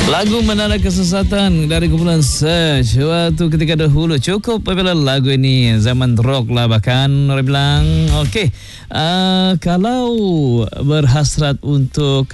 Lagu Menara Kesesatan dari kumpulan Search. Waktu ketika dahulu cukup apabila lagu ini zaman rock lah bahkan orang bilang. Okey, kalau berhasrat untuk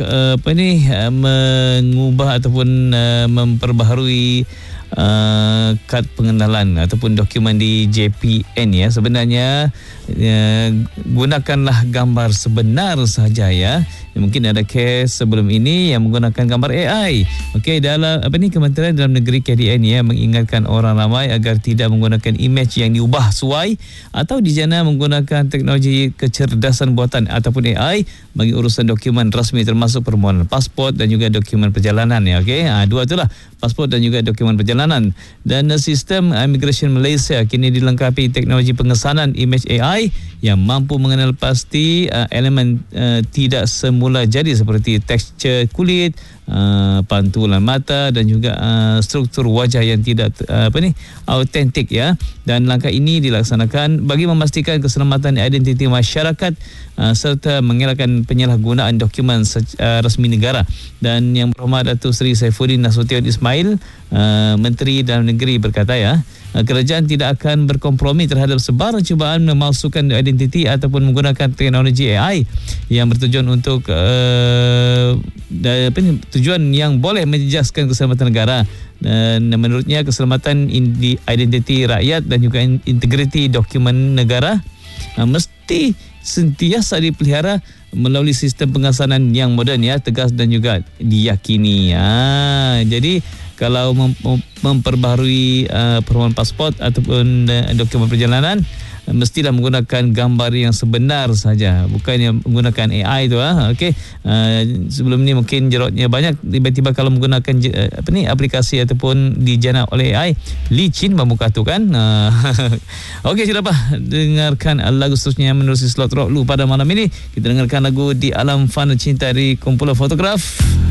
mengubah ataupun memperbaharui kad pengenalan ataupun dokumen di JPN ya, sebenarnya gunakanlah gambar sebenar sahaja ya. Mungkin ada kes sebelum ini yang menggunakan gambar AI. Okey, dalam Kementerian Dalam Negeri KDN ya mengingatkan orang ramai agar tidak menggunakan imej yang diubah suai atau dijana menggunakan teknologi kecerdasan buatan ataupun AI bagi urusan dokumen rasmi termasuk permohonan pasport dan juga dokumen perjalanan ya. Okey, dua itulah, pasport dan juga dokumen perjalanan. Dan sistem Immigration Malaysia kini dilengkapi teknologi pengesanan imej AI yang mampu mengenal pasti elemen tidak semula jadi seperti tekstur kulit, pantulan mata dan juga struktur wajah yang tidak autentik ya. Dan langkah ini dilaksanakan bagi memastikan keselamatan identiti masyarakat serta mengelakkan penyalahgunaan dokumen rasmi negara. Dan Yang Berhormat Datuk Seri Saifuddin Nasution Ismail, Menteri Dalam Negeri berkata ya, kerajaan tidak akan berkompromi terhadap sebarang cubaan memalsukan identiti ataupun menggunakan teknologi AI yang bertujuan untuk tujuan yang boleh menjejaskan keselamatan negara. Dan menurutnya keselamatan identiti rakyat dan juga integriti dokumen negara mesti sentiasa dipelihara melalui sistem pengesanan yang moden ya, tegas dan juga diyakini ya. Jadi kalau memperbaharui permohonan pasport ataupun dokumen perjalanan, mestilah menggunakan gambar yang sebenar saja, bukannya menggunakan AI tu okey. Sebelum ni mungkin jerotnya banyak, tiba-tiba kalau menggunakan aplikasi ataupun dijana oleh AI, licin membuka tu kan. Okey, sudah apa? Dengarkan lagu seterusnya menerusi slot rock lu pada malam ini. Kita dengarkan lagu Di Alam Fana Cinta dari kumpulan Fotograf.